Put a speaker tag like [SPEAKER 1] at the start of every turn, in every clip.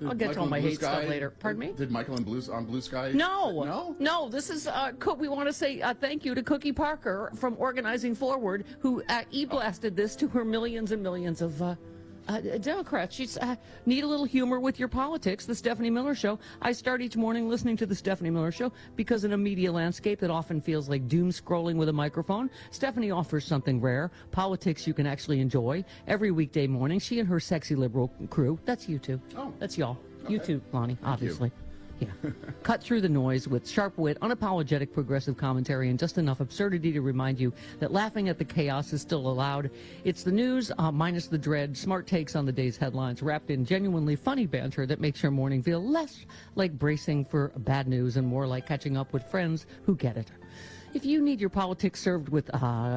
[SPEAKER 1] I'll get to all my hate stuff later. Pardon me?
[SPEAKER 2] Did Michael and Blue Sky?
[SPEAKER 1] No. This is we want to say thank you to Cookie Parker from Organizing Forward, who e-blasted this to her millions and millions of Democrats. She's need a little humor with your politics. The Stephanie Miller Show. I start each morning listening to the Stephanie Miller Show because in a media landscape that often feels like doom scrolling with a microphone, Stephanie offers something rare, politics you can actually enjoy. Every weekday morning, she and her sexy liberal crew, that's you two.
[SPEAKER 2] Oh.
[SPEAKER 1] That's y'all.
[SPEAKER 2] Okay.
[SPEAKER 1] You too, Lonnie,
[SPEAKER 2] Thank
[SPEAKER 1] obviously.
[SPEAKER 2] you.
[SPEAKER 1] Yeah. Cut through the noise with sharp wit, unapologetic progressive commentary, and just enough absurdity to remind you that laughing at the chaos is still allowed. It's the news, minus the dread, smart takes on the day's headlines, wrapped in genuinely funny banter that makes your morning feel less like bracing for bad news and more like catching up with friends who get it. If you need your politics served with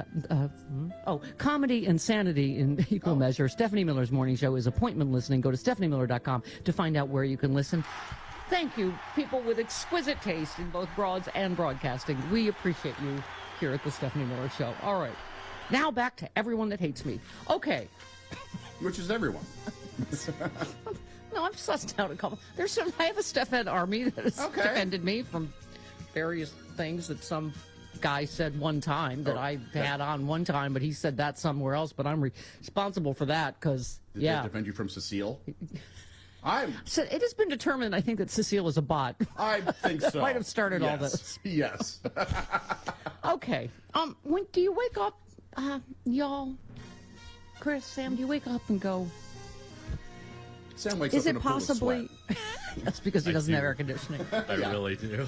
[SPEAKER 1] comedy and sanity in equal measure, Stephanie Miller's Morning Show is appointment listening. Go to stephaniemiller.com to find out where you can listen. Thank you, people with exquisite taste in both broads and broadcasting. We appreciate you here at the Stephanie Miller Show. All right. Now back to everyone that hates me. Okay.
[SPEAKER 2] Which is everyone.
[SPEAKER 1] No, I've sussed out a couple. I have a Steph-Ed army that has defended me from various things that some guy said one time that I had on one time, but he said that somewhere else, but I'm responsible for that because,
[SPEAKER 2] Did they defend you from Cecile?
[SPEAKER 1] So it has been determined, I think, that Cecile is a bot.
[SPEAKER 2] I think so.
[SPEAKER 1] Might have started all this.
[SPEAKER 2] Yes.
[SPEAKER 1] Okay. When do you wake up, y'all? Chris, Sam, do you wake up and go?
[SPEAKER 2] Sam wakes up in a pool of sweat.
[SPEAKER 1] That's because he doesn't have air conditioning.
[SPEAKER 3] I really do.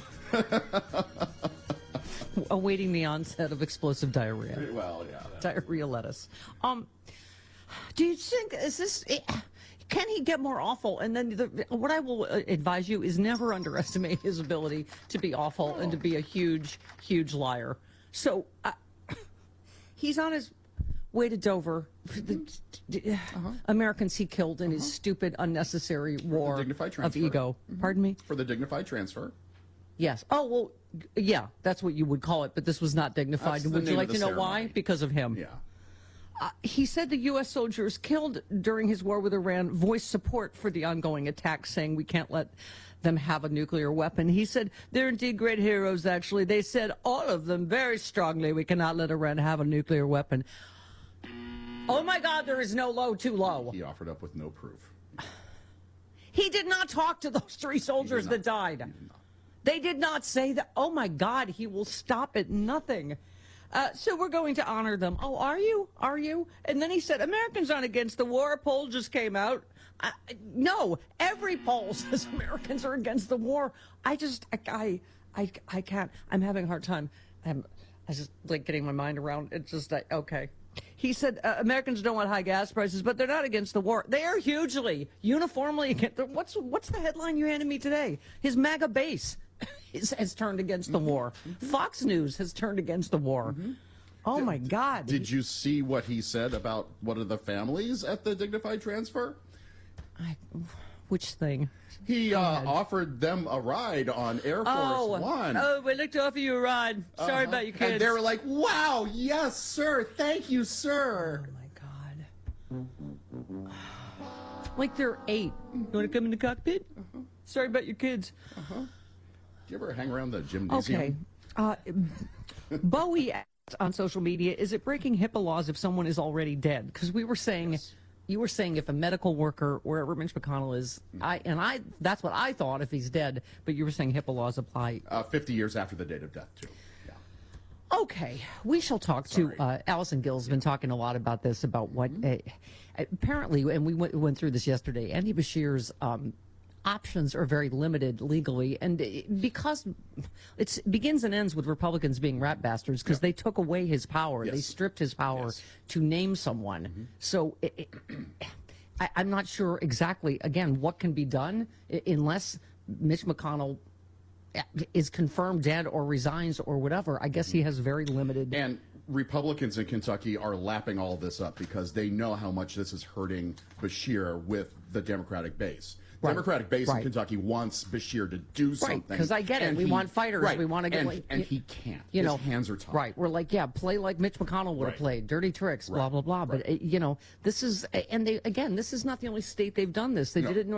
[SPEAKER 1] Awaiting the onset of explosive diarrhea.
[SPEAKER 2] Well, yeah.
[SPEAKER 1] Diarrhea lettuce. Do you think can he get more awful? And then what I will advise you is never underestimate his ability to be awful and to be a huge, huge liar. So he's on his way to Dover. The Americans he killed in his stupid, unnecessary war of ego. Pardon me?
[SPEAKER 2] For the dignified transfer.
[SPEAKER 1] Yes. Oh, well, yeah, that's what you would call it, but this was not dignified. Would you like to know why? Because of him.
[SPEAKER 2] Yeah.
[SPEAKER 1] He said the U.S. soldiers killed during his war with Iran voiced support for the ongoing attack, saying we can't let them have a nuclear weapon. He said they're indeed great heroes, actually. They said, all of them, very strongly, we cannot let Iran have a nuclear weapon. Oh, my God, there is no low too low.
[SPEAKER 2] He offered up with no proof.
[SPEAKER 1] He did not talk to those 3 soldiers that died. They did not say that. Oh, my God, he will stop at nothing. So we're going to honor them. Oh, are you? Are you? And then he said, Americans aren't against the war. A poll just came out. No, every poll says Americans are against the war. I can't. I'm having a hard time. I just like getting my mind around. It's just like, okay. He said Americans don't want high gas prices, but they're not against the war. They are hugely, uniformly against. What's the headline you handed me today? His MAGA base has turned against the war. Fox News has turned against the war. Oh, my God.
[SPEAKER 2] Did you see what he said about one of the families at the dignified transfer?
[SPEAKER 1] Which thing?
[SPEAKER 2] He offered them a ride on Air Force One.
[SPEAKER 1] Oh, we'd like to offer you a ride. Sorry about your kids.
[SPEAKER 2] And they were like, wow, yes, sir. Thank you, sir.
[SPEAKER 1] Oh, my God. Like they're 8. You want to come in the cockpit? Sorry about your kids.
[SPEAKER 2] Do you ever hang around the gymnasium?
[SPEAKER 1] Okay. Bowie asked on social media, is it breaking HIPAA laws if someone is already dead? Because we were saying... Yes. You were saying if a medical worker, wherever Mitch McConnell is, that's what I thought if he's dead, but you were saying HIPAA laws apply.
[SPEAKER 2] 50 years after the date of death, too. Yeah.
[SPEAKER 1] Okay. We shall talk to, Allison Gill's been talking a lot about this, about what, apparently, and we went through this yesterday, Andy Bashir's options are very limited legally, and because it begins and ends with Republicans being rat bastards because they took away his power. Yes. They stripped his power to name someone. So I'm not sure exactly, again, what can be done unless Mitch McConnell is confirmed dead or resigns or whatever. I guess he has very limited...
[SPEAKER 2] And Republicans in Kentucky are lapping all this up because they know how much this is hurting Bashir with the Democratic base.
[SPEAKER 1] Right.
[SPEAKER 2] Democratic base in Kentucky wants Bashir to do something.
[SPEAKER 1] Right, because I get it. We want fighters.
[SPEAKER 2] Right.
[SPEAKER 1] We want to get...
[SPEAKER 2] And he can't. His hands are tied.
[SPEAKER 1] Right. We're like, play like Mitch McConnell would have played. Dirty tricks, blah, blah, blah. But, this is... And, this is not the only state they've done this. They did it in